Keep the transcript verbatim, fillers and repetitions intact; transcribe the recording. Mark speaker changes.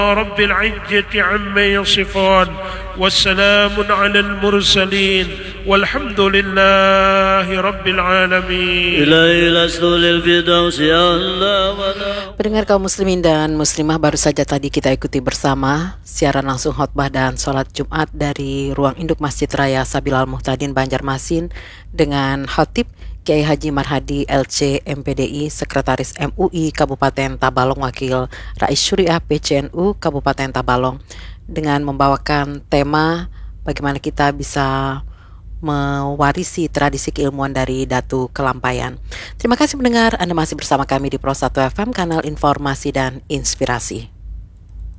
Speaker 1: رب العزة عما يصفون والسلام على المرسلين والحمد لله رب العالمين.
Speaker 2: Pendengar kaum muslimin dan muslimah, baru saja tadi kita ikuti bersama siaran langsung khutbah dan sholat Jumat dari ruang induk Masjid Raya Sabilal Muhtadin Banjarmasin dengan Khatib Kiai Haji Marhadi L C M P D I, Sekretaris M U I Kabupaten Tabalong, Wakil Rais Syuriah P C N U Kabupaten Tabalong, dengan membawakan tema bagaimana kita bisa mewarisi tradisi keilmuan dari Datu Kelampaian. Terima kasih pendengar, Anda masih bersama kami di Pro satu F M, kanal informasi dan inspirasi.